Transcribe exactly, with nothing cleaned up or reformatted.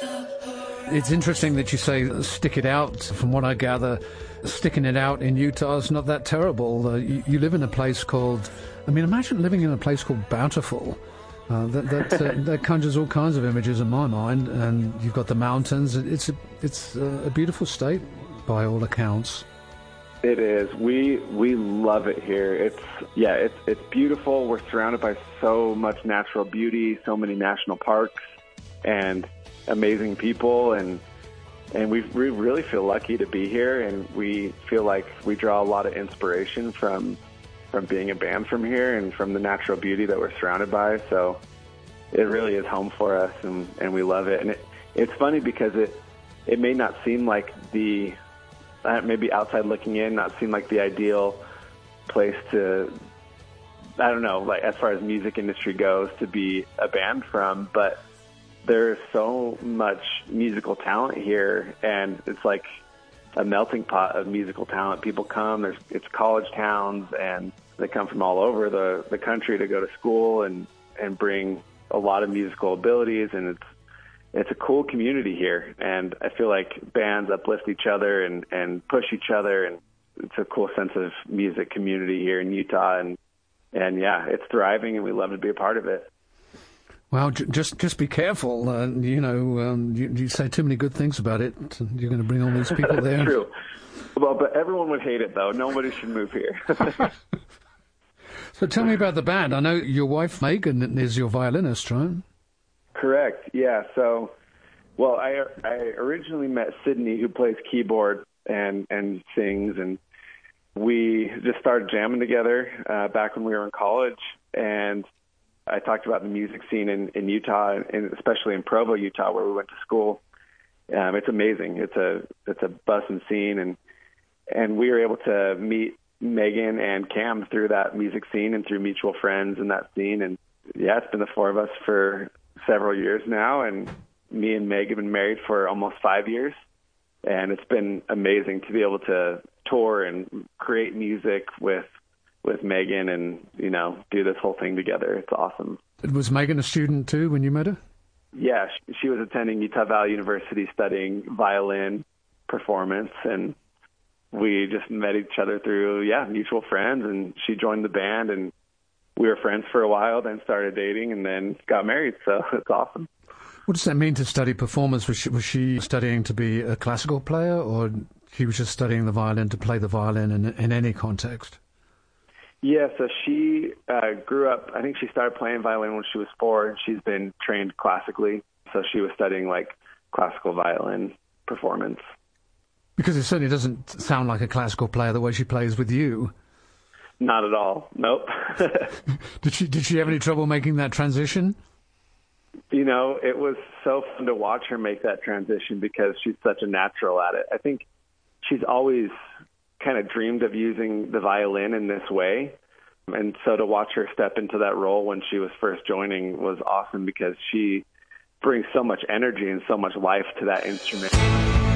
It's interesting that you say stick it out. From what I gather, sticking it out in Utah is not that terrible. Uh, you, you live in a place called, I mean, imagine living in a place called Bountiful. Uh, that that, uh, that conjures all kinds of images in my mind. And you've got the mountains. It's a, it's a beautiful state by all accounts. It is. We we love it here. It's yeah, it's it's beautiful. We're surrounded by so much natural beauty, so many national parks, and amazing people, and and we we really feel lucky to be here, and we feel like we draw a lot of inspiration from from being a band from here and from the natural beauty that we're surrounded by. So it really is home for us, and, and we love it. And it, it's funny because it it may not seem like the uh, maybe outside looking in, not seem like the ideal place to, I don't know, like as far as music industry goes, to be a band from, but there's so much musical talent here, and it's like a melting pot of musical talent. People come, there's it's college towns, and they come from all over the, the country to go to school and, and bring a lot of musical abilities, and it's it's a cool community here. And I feel like bands uplift each other and, and push each other, and it's a cool sense of music community here in Utah, and and yeah, it's thriving, and we love to be a part of it. Well, j- just just be careful. Uh, you know, um, you, you say too many good things about it, you're going to bring all these people there. That's true. Well, but everyone would hate it, though. Nobody should move here. So tell me about the band. I know your wife, Megan, is your violinist, right? Correct, yeah. So, well, I I originally met Sydney, who plays keyboard and, and sings, and we just started jamming together uh, back when we were in college, and I talked about the music scene in, in Utah, and especially in Provo, Utah, where we went to school. Um, it's amazing. It's a it's a bussin' scene, and and we were able to meet Megan and Cam through that music scene and through mutual friends in that scene. And yeah, it's been the four of us for several years now, and me and Meg have been married for almost five years. And it's been amazing to be able to tour and create music with with Megan and, you know, do this whole thing together. It's awesome. Was Megan a student too when you met her? Yeah, she, she was attending Utah Valley University studying violin performance, and we just met each other through, yeah, mutual friends, and she joined the band, and we were friends for a while, then started dating, and then got married, so it's awesome. What does that mean to study performance? Was she, was she studying to be a classical player, or she was just studying the violin to play the violin in, in any context? Yeah, so she uh, grew up, I think she started playing violin when she was four, and she's been trained classically. So she was studying, like, classical violin performance. Because it certainly doesn't sound like a classical player the way she plays with you. Not at all. Nope. Did she Did she have any trouble making that transition? You know, it was so fun to watch her make that transition because she's such a natural at it. I think she's always kind of dreamed of using the violin in this way. And so to watch her step into that role when she was first joining was awesome because she brings so much energy and so much life to that instrument.